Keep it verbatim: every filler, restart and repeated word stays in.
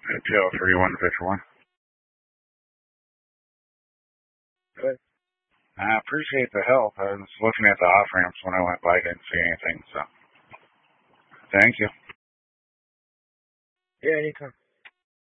Tail three one Fisher one. Good. I appreciate the help. I was looking at the off ramps when I went by, didn't see anything, so thank you. Yeah, anytime.